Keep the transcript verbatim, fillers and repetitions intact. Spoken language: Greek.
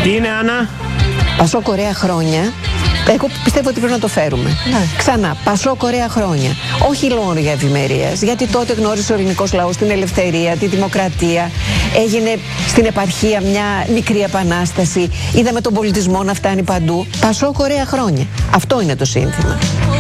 Τι είναι, Άννα? Πασόκ ωραία χρόνια. Εγώ πιστεύω ότι πρέπει να το φέρουμε. Ναι. Ξανά, Πασόκ ωραία χρόνια. Όχι λόγια ευημερίας, γιατί τότε γνώρισε ο ελληνικός λαός την ελευθερία, τη δημοκρατία. Έγινε στην επαρχία μια μικρή επανάσταση. Είδαμε τον πολιτισμό να φτάνει παντού. Πασόκ ωραία χρόνια. Αυτό είναι το σύνθημα.